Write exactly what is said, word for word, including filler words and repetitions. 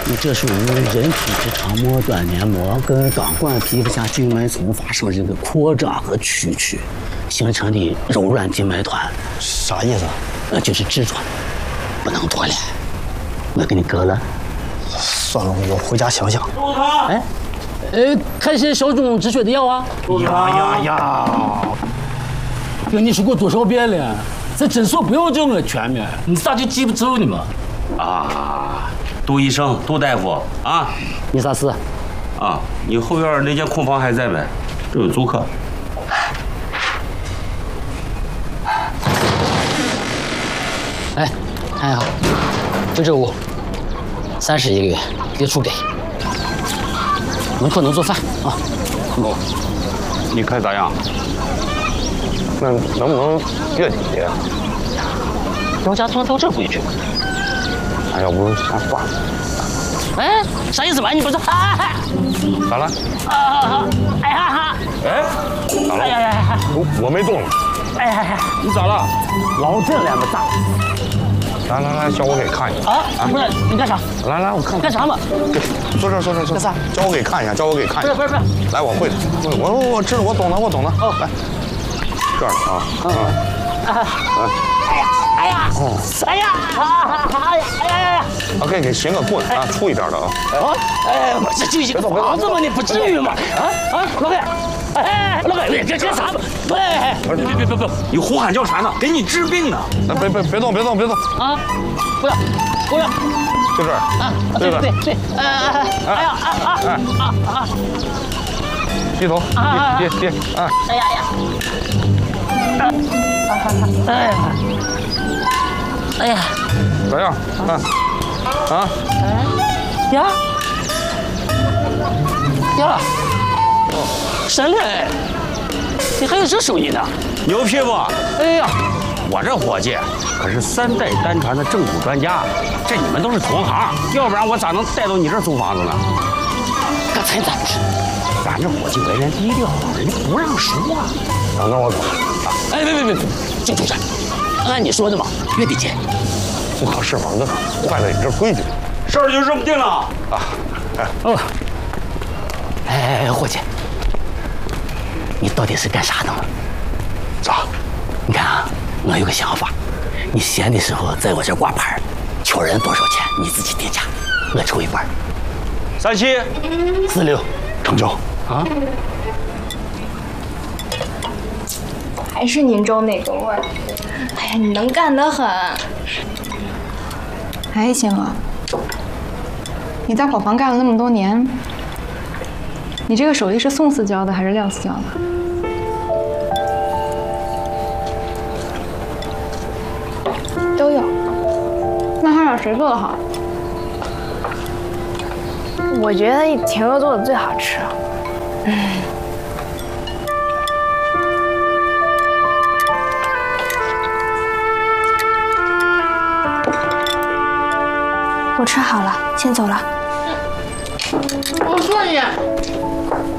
你这属于人体之长膜端黏膜跟钢管皮肤下静脉丛发生这个扩张和曲曲，形成的柔软静脉团。 啥意思？ 那就是痔疮，不能拖了，我给你割了。 算了，我回家想想。 哎，呃，开些消肿止血的药啊。 呀呀呀！ 跟你说过多少遍了，这诊所不要这么全面，你咋就记不住呢嘛？ 啊，杜医生，杜大夫啊， 你啥事？ 啊，你后院那间空房还在没？这有租客。 哎，看一下，就这屋，三室一个月，别出给。门口能做饭啊？ 哦，你看咋样？ 那能不能月底？ 要家装到这回去。 哎，要不先换了。 哎，啥意思嘛？你不是？哎， 咋了？ 啊！哎呀哈！ 哎，咋了？ 哎呀呀！ 我我没动。 哎呀呀！ 你咋了？ 老郑两个大。 来来来，叫我给看一下。 啊？不是，你干啥？ 来来，我看干啥嘛？ 坐这儿坐这儿坐。干啥？叫我给看一下，叫我给看一下。 不是不是不是。 来，我会的，我我我知道，我懂了，我懂了。哦，来，这儿啊啊啊！ 哎呀哎呀！哦，哎呀！哎呀哎呀呀！ 我给你寻个棍啊，粗一点的啊。 哦，哎，我这就一个房子嘛，你不至于嘛？啊啊，老盖，哎，老盖，这干啥嘛？哎， 别别别别，你呼喊叫啥呢？给你治病呢！ 那别别别动，别动，别动啊！不要，不要， 就这儿啊！对对对，哎哎哎呀啊啊啊啊！ 低头，低低低啊！ 哎呀呀！哎呀！哎呀！ 咋样？啊啊！ 呀呀！神嘞！你还有这手艺呢？ 牛批不？ 哎呀！ 我这伙计可是三代单传的正骨专家，这你们都是同行，要不然我咋能带到你这儿租房子呢？ 刚才咋不是？ 咱这伙计为人低调，人家不让说啊。 等等我走。 哎，别别别别，就就这，按你说的嘛，月底见。 不合适，房子坏了你这规矩。 事儿就这么定了啊！哎哦，哎哎，伙计，你到底是干啥的嘛？ 咋？ 你看啊，我有个想法，你闲的时候在我这挂牌，求人多少钱你自己定价，我抽一半。 三七四六， 成交啊！ 还是宁州那个味儿。哎呀，你能干得很。 哎，星儿，你在伙房干了那么多年，你这个手艺是宋四教的还是廖四教的？ 都有。 那还让谁做得好？ 我觉得田哥做的最好吃。嗯。我吃好了，先走了。 我说你，